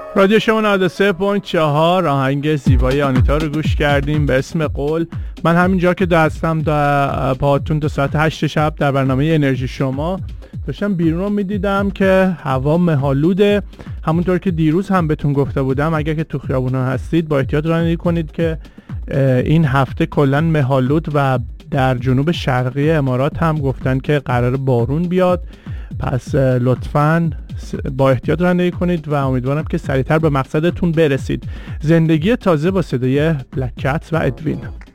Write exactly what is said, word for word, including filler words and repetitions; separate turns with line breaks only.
رادیو شما نود و سه ممیز چهار آهنگ زیبای آنیتا رو گوش کردیم به اسم قول. من همینجا که دستم در پاهاتون تا ساعت هشت شب در برنامه انرژی شما داشتم بیرون رو میدیدم که هوا مه‌آلوده. همونطور که دیروز هم بهتون گفته بودم اگر که تو خیابونا هستید با احتیاط رانندگی کنید که این هفته کلا مه‌آلود و در جنوب شرقی امارات هم گفتن که قرار بارون بیاد، پس لطفاً با احتیاط رانندگی کنید و امیدوارم که سریعتر به مقصدتون برسید. زندگی تازه با صدای بلک کت و ادوین.